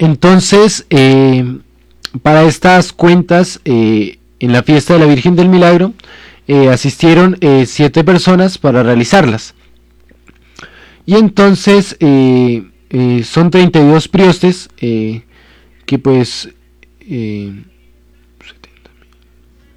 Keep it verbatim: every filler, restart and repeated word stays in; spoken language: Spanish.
Entonces, eh, para estas cuentas, eh, en la fiesta de la Virgen del Milagro, eh, asistieron eh, siete personas para realizarlas. Y entonces eh, eh, son treinta y dos priostes eh, que pues eh,